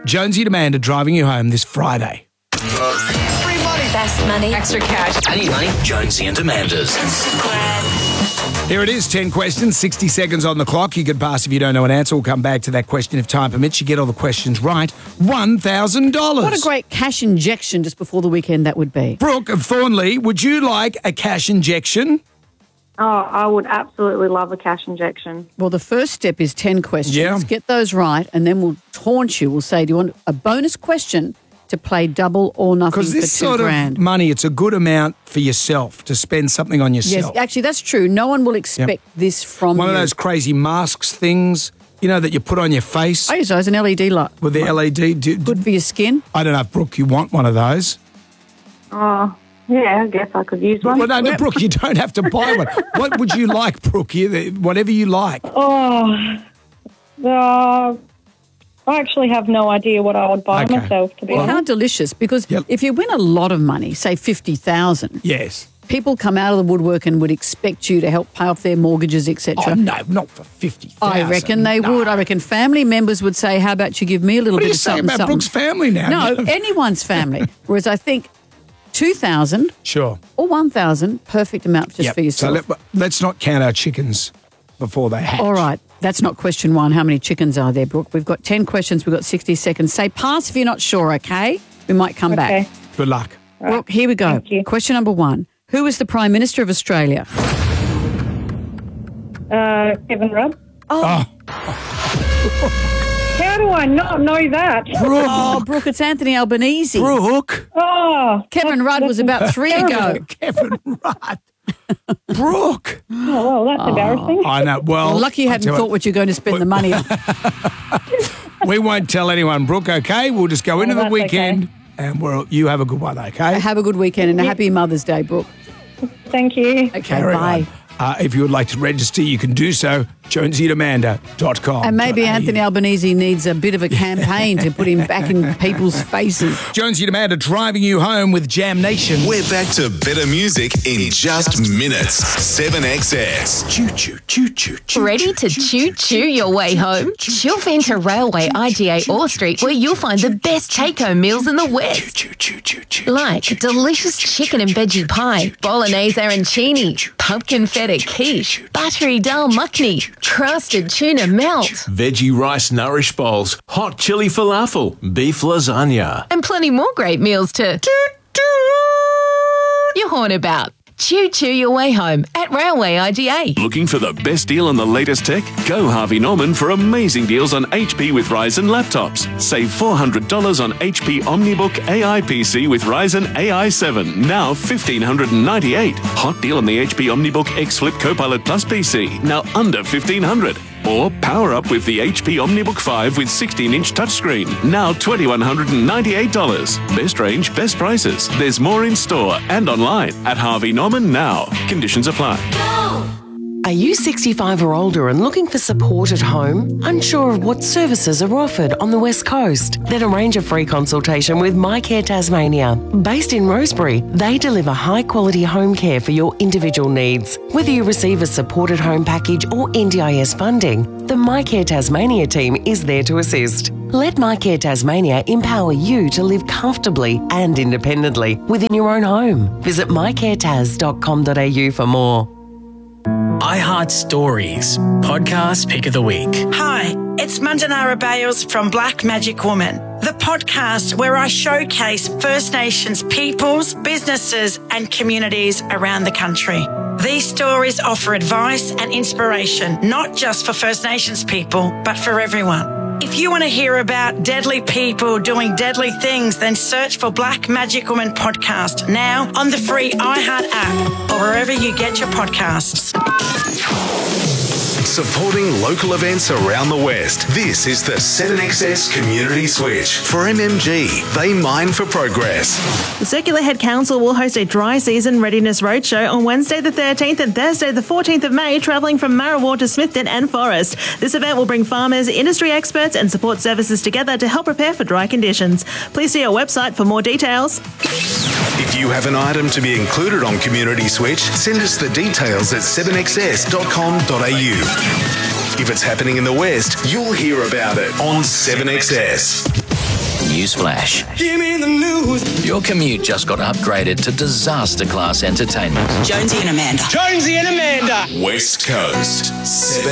Jonesy and Amanda driving you home this Friday. Free money. Best money. Extra cash. I need money. Jonesy and Amanda's. Here it is, 10 questions, 60 seconds on the clock. You can pass if you don't know an answer. We'll come back to that question if time permits. You get all the questions right, $1,000. What a great cash injection just before the weekend that would be. Brooke of Thornley, would you like a cash injection? Oh, I would absolutely love a cash injection. Well, the first step is 10 questions. Yeah. Get those right, and then we'll taunt you. We'll say, do you want a bonus question to play double or nothing Because for this $2,000? sort of money, it's a good amount for yourself, to spend something on yourself. Yes, actually, that's true. No one will expect this from One you. of those crazy masks things, that you put on your face I use those, an LED light. with the LED. Good for your skin. I don't know if, Brooke, you want one of those. Oh, yeah, I guess I could use one. Well, no, Brooke, you don't have to buy one. What would you like, Brooke? Whatever you like. I actually have no idea what I would buy Okay. myself, to be Well, honest. how delicious. Because Yep. if you win a lot of money, say 50,000, Yes. people come out of the woodwork and would expect you to help pay off their mortgages, etc. Oh, no, not for 50,000. I reckon they No. would. I reckon family members would say, how about you give me a little What do bit you of say something, about something. Brooke's family now? No, anyone's family. Whereas I think 2,000 Sure. or 1,000, perfect amount just Yep. for yourself. So let's not count our chickens before they hatch. All right. That's not question one. How many chickens are there, Brooke? We've got 10 questions. We've got 60 seconds. Say pass if you're not sure, okay? We might come Okay. back. Good luck. Brooke, here we go. Thank you. Question number one. Who is the Prime Minister of Australia? Kevin Rudd. Oh, How do I not know that? Oh, Brooke, it's Anthony Albanese. Brooke. Oh, Kevin Rudd was about 3 ago. Kevin Rudd. Brooke. well, that's embarrassing. I know. Well, Lucky you hadn't thought what you're going to spend the money on. we won't tell anyone, Brooke, okay? We'll just go into the that's weekend and you have a good one, okay? Have a good weekend and a happy Mother's Day, Brooke. Thank you. Okay, Carry bye. on. If you would like to register, you can do so, jonesyandamanda.com. And maybe Anthony Albanese needs a bit of a campaign to put him back in people's faces. Jonesy and Amanda driving you home with Jam Nation. We're back to better music in just minutes. 7XS. Choo choo choo choo choo. Ready to choo-choo your way home? Chill into Railway IGA Orr Street, where you'll find the best take-home meals in the West. Choo choo choo choo. Like delicious chicken and veggie pie, bolognese arancini, pumpkin feta quiche, buttery dal makhni, crusted tuna melt, Veggie rice nourish bowls, hot chili falafel, beef lasagna. and plenty more great meals to your horn about. Choo-choo your way home at Railway IGA. Looking for the best deal on the latest tech? Go Harvey Norman for amazing deals on HP with Ryzen laptops. Save $400 on HP OmniBook AI PC with Ryzen AI 7, now $1,598. Hot deal on the HP OmniBook X Flip Copilot Plus PC, now under $1,500. Or power up with the HP OmniBook 5 with 16-inch touchscreen, now $2,198. Best range, best prices. There's more in store and online at Harvey Norman now. Conditions apply. Are you 65 or older and looking for support at home? Unsure of what services are offered on the West Coast? Then arrange a free consultation with MyCare Tasmania. Based in Rosebery, they deliver high-quality home care for your individual needs. Whether you receive a supported home package or NDIS funding, the MyCare Tasmania team is there to assist. Let MyCare Tasmania empower you to live comfortably and independently within your own home. Visit mycaretas.com.au for more. iHeart Stories, podcast pick of the week. Hi, it's Mandanara Bales from Black Magic Woman, the podcast where I showcase First Nations peoples, businesses and communities around the country. These stories offer advice and inspiration, not just for First Nations people, but for everyone. If you want to hear about deadly people doing deadly things, then search for Black Magic Woman podcast now on the free iHeart app or wherever you get your podcasts. Supporting local events around the West. This is the 7XS Community Switch. For MMG, they mine for progress. The Circular Head Council will host a dry season readiness roadshow on Wednesday the 13th and Thursday the 14th of May, travelling from Marrawar to Smithton and Forest. This event will bring farmers, industry experts and support services together to help prepare for dry conditions. Please see our website for more details. If you have an item to be included on Community Switch, send us the details at 7xs.com.au. If it's happening in the West, you'll hear about it on 7XS. Newsflash. Give me the news. Your commute just got upgraded to disaster class entertainment. Jonesy and Amanda. Jonesy and Amanda. West Coast.